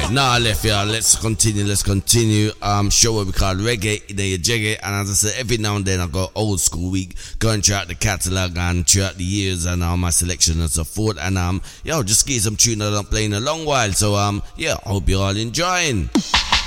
Nah, left, yeah. Let's continue. Show what we call reggae, then your jiggy. And as I said, every now and then I go old school week, going throughout the catalogue and throughout the years and my selection and so forth. And just give some tune that I'm playing a long while. So yeah, I hope you're all enjoying.